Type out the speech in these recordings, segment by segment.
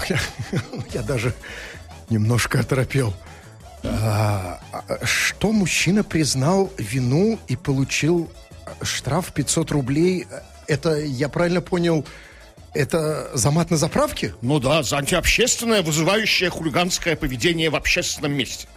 Я даже немножко оторопел. Что мужчина признал вину и получил штраф 500 рублей? Это, я правильно понял, это за мат на заправке? Ну да, за антиобщественное, вызывающее хулиганское поведение в общественном месте.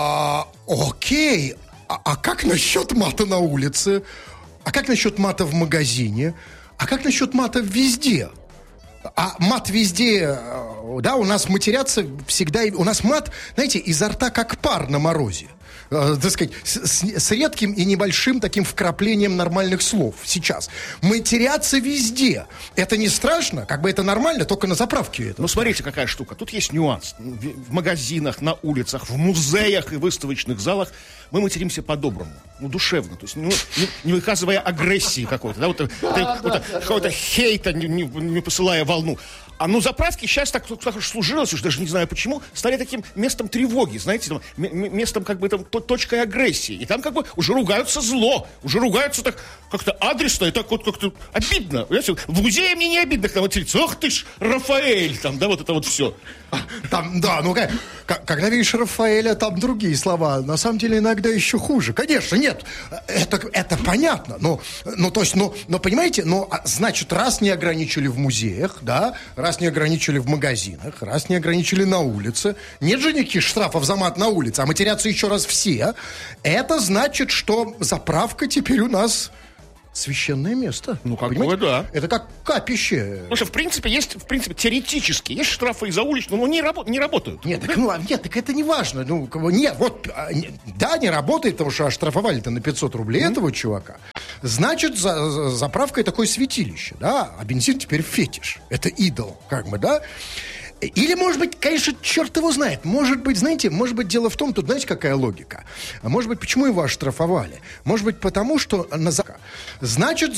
Окей. А как насчет мата на улице? А как насчет мата в магазине? А как насчет мата везде? А мат везде, да, у нас матерятся всегда, у нас мат, знаете, изо рта как пар на морозе. Так сказать, с редким и небольшим таким вкраплением нормальных слов сейчас. Матерятся везде. Это не страшно, как бы это нормально, только на заправке это. Ну, смотрите, какая штука. Тут есть нюанс. В магазинах, на улицах, в музеях и выставочных залах мы материмся по-доброму, ну, душевно. То есть, не выказывая агрессии какой-то, да, какого-то хейта, не посылая волну. А ну заправки сейчас так служилось, уж даже не знаю почему, стали таким местом тревоги, знаете, там, местом как бы там точкой агрессии. И там как бы уже ругаются зло, уже ругаются так как-то адресно и так вот как-то обидно. Понимаете? В музее мне не обидно, когда материться. Ох ты ж, Рафаэль, там, да, вот это вот все. Там, да, ну когда видишь Рафаэля, там другие слова. На самом деле иногда еще хуже. Конечно, нет, это понятно. Но понимаете, значит, раз не ограничили в музеях, да, раз не ограничили в магазинах, раз не ограничили на улице, нет же никаких штрафов за мат на улице, а матерятся еще раз все, это значит, что заправка теперь у нас священное место. Ну, как бы, да. Это как капище. Потому что, в принципе, теоретически, есть штрафы и за уличную, но не работают. Нет, так это не важно. Да, не работает, потому что оштрафовали-то на 500 рублей этого чувака. Значит, заправка такое святилище, да, а бензин теперь фетиш. Это идол, как бы, да. Или, может быть, конечно, черт его знает. Может быть, знаете, дело в том, тут знаете, какая логика? Может быть, почему его оштрафовали? Может быть, потому что значит,